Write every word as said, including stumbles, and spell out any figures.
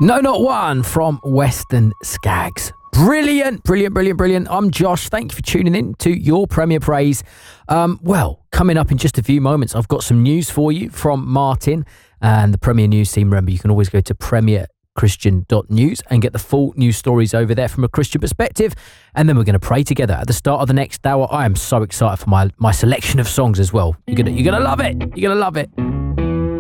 No Not One from Western Skags. Brilliant, brilliant, brilliant, brilliant. I'm Josh. Thank you for tuning in to your Premier Praise. Um, well, coming up in just a few moments, I've got some news for you from Martin and the Premier News team. Remember, you can always go to premier christian dot news and get the full news stories over there from a Christian perspective. And then we're going to pray together at the start of the next hour. I am so excited for my, my selection of songs as well. You're going to, you're going to love it. You're going to love it.